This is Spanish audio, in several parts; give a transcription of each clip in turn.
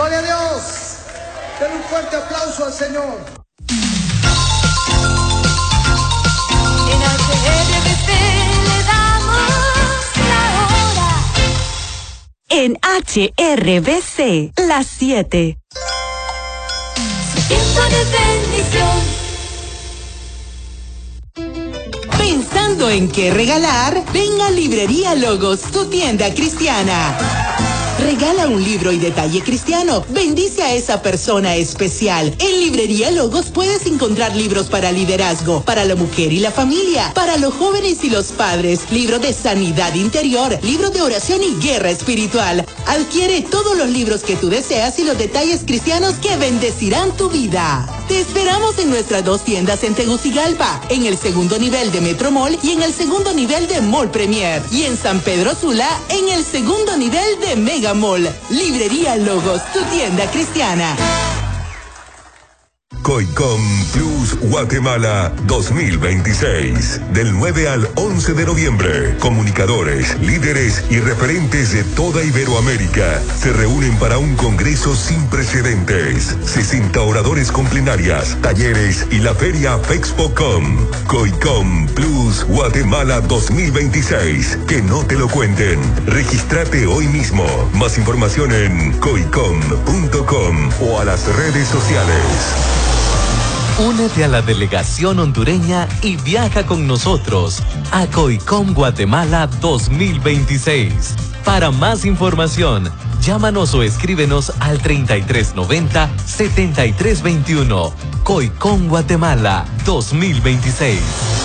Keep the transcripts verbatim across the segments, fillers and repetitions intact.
Gloria a Dios. Den un fuerte aplauso al Señor. En H R B C le damos la hora. En H R B C, las siete. Tiempo de bendición. Pensando en qué regalar, ven a Librería Logos, tu tienda cristiana. Regala un libro y detalle cristiano. Bendice a esa persona especial. En Librería Logos puedes encontrar libros para liderazgo, para la mujer y la familia, para los jóvenes y los padres, libros de sanidad interior, libros de oración y guerra espiritual. Adquiere todos los libros que tú deseas y los detalles cristianos que bendecirán tu vida. Te esperamos en nuestras dos tiendas en Tegucigalpa, en el segundo nivel de Metro Mall y en el segundo nivel de Mall Premier. Y en San Pedro Sula, en el segundo nivel de Mega Mall. Librería Logos, tu tienda cristiana. COICOM Plus Guatemala dos mil veintiséis. Del nueve al once de noviembre, comunicadores, líderes y referentes de toda Iberoamérica se reúnen para un congreso sin precedentes. sesenta oradores con plenarias, talleres y la feria FEXPOCOM. COICOM Plus Guatemala dos mil veintiséis. Que no te lo cuenten. Regístrate hoy mismo. Más información en coicom punto com o a las redes sociales. Únete a la delegación hondureña y viaja con nosotros a COICOM Guatemala dos mil veintiséis. Para más información, llámanos o escríbenos al treinta y tres noventa, setenta y tres veintiuno. COICOM Guatemala dos mil veintiséis.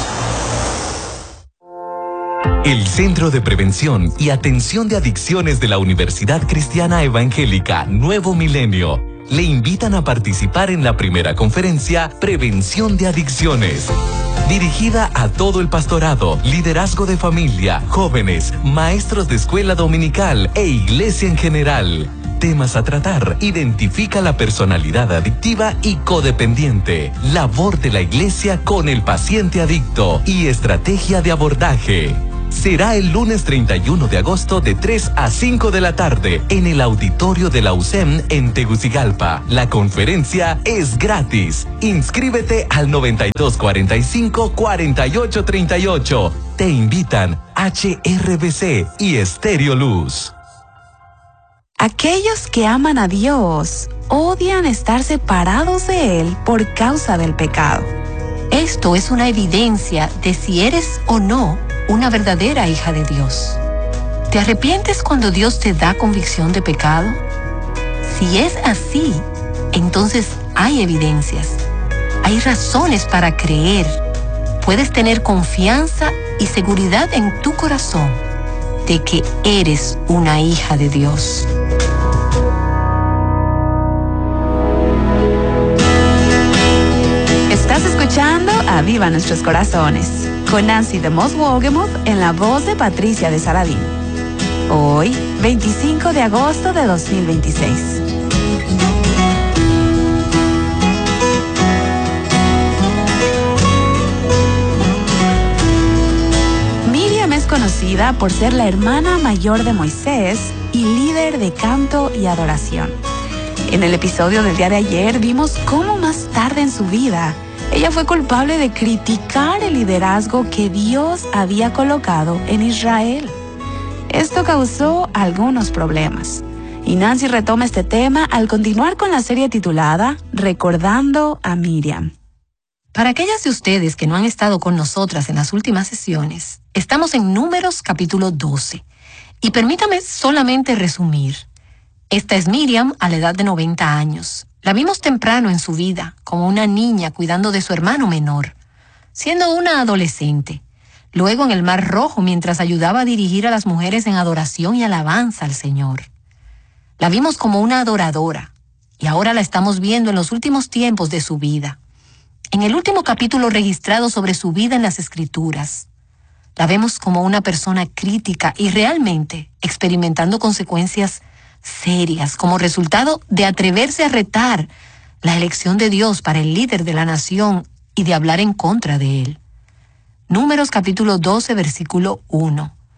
El Centro de Prevención y Atención de Adicciones de la Universidad Cristiana Evangélica Nuevo Milenio le invitan a participar en la primera conferencia Prevención de Adicciones, dirigida a todo el pastorado, liderazgo de familia, jóvenes, maestros de escuela dominical e iglesia en general. Temas a tratar: identifica la personalidad adictiva y codependiente, labor de la iglesia con el paciente adicto y estrategia de abordaje. Será el lunes treinta y uno de agosto de tres a cinco de la tarde en el auditorio de la U S E M en Tegucigalpa. La conferencia es gratis. Inscríbete al noventa y dos cuarenta y cinco, cuarenta y ocho treinta y ocho. Te invitan H R B C y Estéreo Luz. Aquellos que aman a Dios odian estar separados de Él por causa del pecado. Esto es una evidencia de si eres o no una verdadera hija de Dios. ¿Te arrepientes cuando Dios te da convicción de pecado? Si es así, entonces hay evidencias. Hay razones para creer. Puedes tener confianza y seguridad en tu corazón de que eres una hija de Dios. Estás escuchando Aviva Nuestros Corazones con Nancy de Moss Wogemuth en la voz de Patricia de Saladín. Hoy, veinticinco de agosto de dos mil veintiséis. Miriam es conocida por ser la hermana mayor de Moisés y líder de canto y adoración. En el episodio del día de ayer vimos cómo más tarde en su vida ella fue culpable de criticar el liderazgo que Dios había colocado en Israel. Esto causó algunos problemas. Y Nancy retoma este tema al continuar con la serie titulada Recordando a Miriam. Para aquellas de ustedes que no han estado con nosotras en las últimas sesiones, estamos en Números capítulo doce. Y permítame solamente resumir. Esta es Miriam a la edad de noventa años. La vimos temprano en su vida, como una niña cuidando de su hermano menor, siendo una adolescente. Luego en el Mar Rojo, mientras ayudaba a dirigir a las mujeres en adoración y alabanza al Señor. La vimos como una adoradora, y ahora la estamos viendo en los últimos tiempos de su vida. En el último capítulo registrado sobre su vida en las Escrituras, la vemos como una persona crítica y realmente experimentando consecuencias serias como resultado de atreverse a retar la elección de Dios para el líder de la nación y de hablar en contra de él. Números capítulo doce, versículo uno.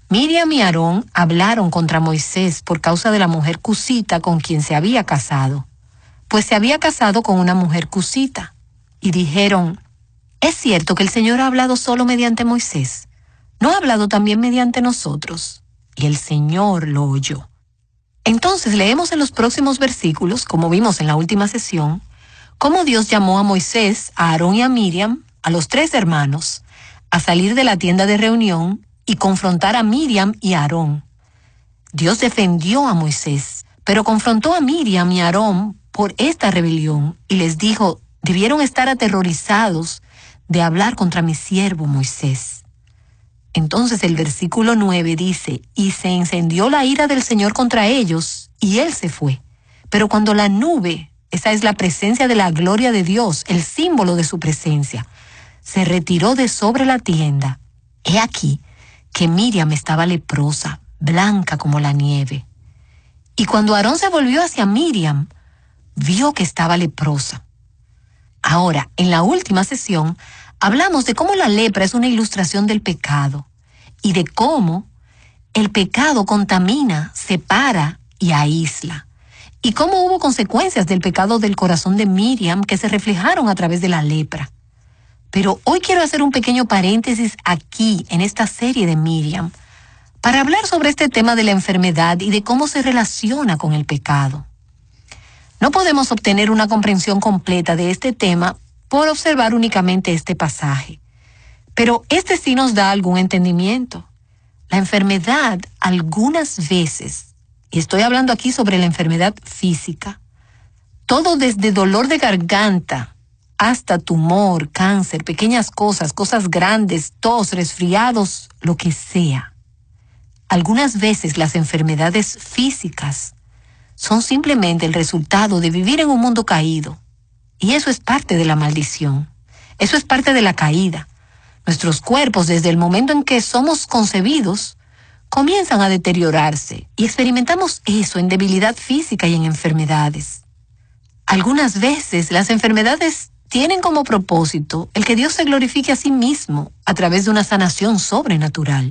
Miriam y Aarón hablaron contra Moisés por causa de la mujer cusita con quien se había casado, pues se había casado con una mujer cusita, y dijeron: ¿es cierto que el Señor ha hablado solo mediante Moisés? ¿No ha hablado también mediante nosotros? Y el Señor lo oyó. Entonces leemos en los próximos versículos, como vimos en la última sesión, cómo Dios llamó a Moisés, a Aarón y a Miriam, a los tres hermanos, a salir de la tienda de reunión y confrontar a Miriam y a Aarón. Dios defendió a Moisés, pero confrontó a Miriam y a Aarón por esta rebelión y les dijo: debieron estar aterrorizados de hablar contra mi siervo Moisés. Entonces el versículo nueve dice: y se encendió la ira del Señor contra ellos, y él se fue. Pero cuando la nube, esa es la presencia de la gloria de Dios, el símbolo de su presencia, se retiró de sobre la tienda, he aquí que Miriam estaba leprosa, blanca como la nieve. Y cuando Aarón se volvió hacia Miriam, vio que estaba leprosa. Ahora, en la última sesión, hablamos de cómo la lepra es una ilustración del pecado y de cómo el pecado contamina, separa y aísla, y cómo hubo consecuencias del pecado del corazón de Miriam que se reflejaron a través de la lepra. Pero hoy quiero hacer un pequeño paréntesis aquí, en esta serie de Miriam, para hablar sobre este tema de la enfermedad y de cómo se relaciona con el pecado. No podemos obtener una comprensión completa de este tema por observar únicamente este pasaje, pero este sí nos da algún entendimiento. La enfermedad, algunas veces, y estoy hablando aquí sobre la enfermedad física, todo desde dolor de garganta hasta tumor, cáncer, pequeñas cosas, cosas grandes, tos, resfriados, lo que sea. Algunas veces las enfermedades físicas son simplemente el resultado de vivir en un mundo caído. Y eso es parte de la maldición. Eso es parte de la caída. Nuestros cuerpos, desde el momento en que somos concebidos, comienzan a deteriorarse y experimentamos eso en debilidad física y en enfermedades. Algunas veces las enfermedades tienen como propósito el que Dios se glorifique a sí mismo a través de una sanación sobrenatural.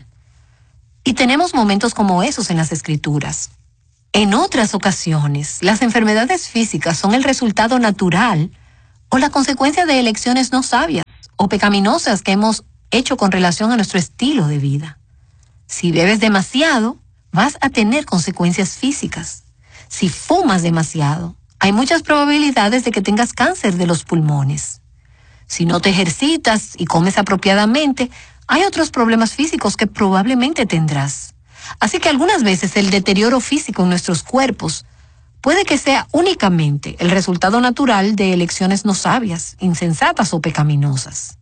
Y tenemos momentos como esos en las Escrituras. En otras ocasiones, las enfermedades físicas son el resultado natural o la consecuencia de elecciones no sabias o pecaminosas que hemos hecho con relación a nuestro estilo de vida. Si bebes demasiado, vas a tener consecuencias físicas. Si fumas demasiado, hay muchas probabilidades de que tengas cáncer de los pulmones. Si no te ejercitas y comes apropiadamente, hay otros problemas físicos que probablemente tendrás. Así que algunas veces el deterioro físico en nuestros cuerpos puede que sea únicamente el resultado natural de elecciones no sabias, insensatas o pecaminosas.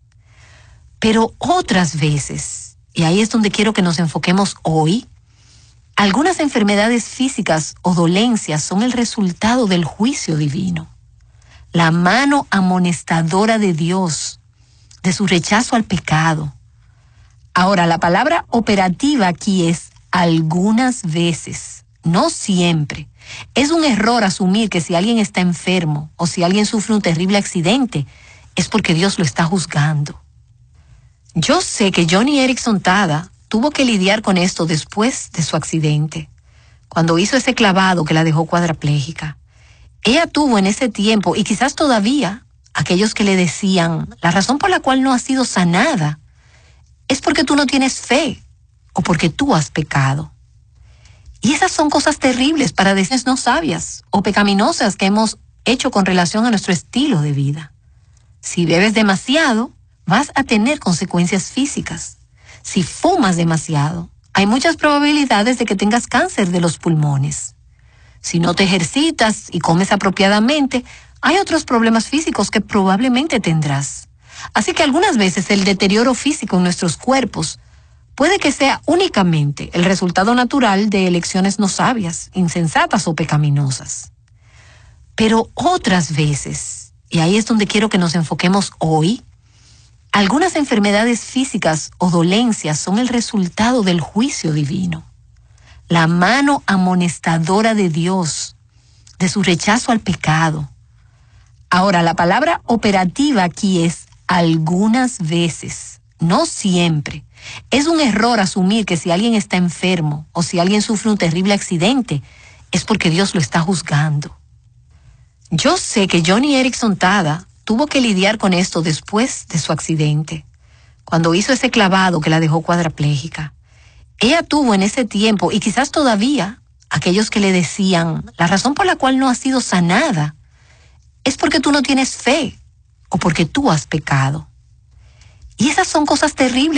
Pero otras veces, y ahí es donde quiero que nos enfoquemos hoy, algunas enfermedades físicas o dolencias son el resultado del juicio divino. La mano amonestadora de Dios, de su rechazo al pecado. Ahora, la palabra operativa aquí es algunas veces, no siempre. Es un error asumir que si alguien está enfermo o si alguien sufre un terrible accidente, es porque Dios lo está juzgando. Yo sé que Joni Eareckson Tada tuvo que lidiar con esto después de su accidente, cuando hizo ese clavado que la dejó cuadraplégica. Ella tuvo en ese tiempo, y quizás todavía, aquellos que le decían, la razón por la cual no has sido sanada es porque tú no tienes fe o porque tú has pecado. Y esas son cosas terribles para decisiones no sabias o pecaminosas que hemos hecho con relación a nuestro estilo de vida. Si bebes demasiado, vas a tener consecuencias físicas. Si fumas demasiado, hay muchas probabilidades de que tengas cáncer de los pulmones. Si no te ejercitas y comes apropiadamente, hay otros problemas físicos que probablemente tendrás. Así que algunas veces el deterioro físico en nuestros cuerpos puede que sea únicamente el resultado natural de elecciones no sabias, insensatas o pecaminosas. Pero otras veces, y ahí es donde quiero que nos enfoquemos hoy, algunas enfermedades físicas o dolencias son el resultado del juicio divino. La mano amonestadora de Dios, de su rechazo al pecado. Ahora, la palabra operativa aquí es algunas veces, no siempre. Es un error asumir que si alguien está enfermo o si alguien sufre un terrible accidente, es porque Dios lo está juzgando. Yo sé que Johnny Erickson Tada tuvo que lidiar con esto después de su accidente, cuando hizo ese clavado que la dejó cuadraplégica. Ella tuvo en ese tiempo, y quizás todavía, aquellos que le decían, la razón por la cual no has sido sanada es porque tú no tienes fe o porque tú has pecado. Y esas son cosas terribles